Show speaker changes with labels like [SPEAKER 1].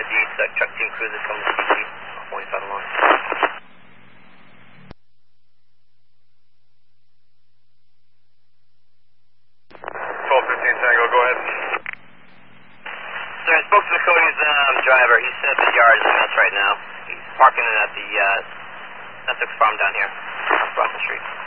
[SPEAKER 1] East, truck team cruiser coming to DC, 45 line.
[SPEAKER 2] Tango, go ahead.
[SPEAKER 1] Sir, I spoke to the Cody's driver. He said the yard is a mess right now. He's parking at the Essex Farm down here on Bronson Street.